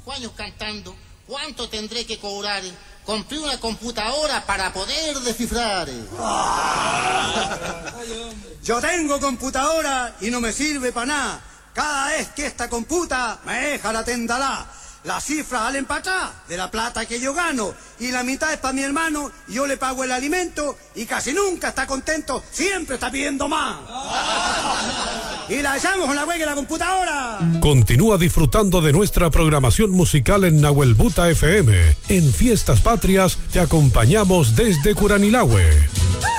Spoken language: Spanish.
5 años cantando, ¿cuánto tendré que cobrar? Compré una computadora para poder descifrar. Yo tengo computadora y no me sirve para nada. Cada vez que esta computa me deja la tendalá. Las cifras salen para atrás de la plata que yo gano y la mitad es para mi hermano y yo le pago el alimento y casi nunca está contento, siempre está pidiendo más. Y la echamos con la hueca de la computadora. Continúa disfrutando de nuestra programación musical en Nahuelbuta FM. En Fiestas Patrias te acompañamos desde Curanilahue.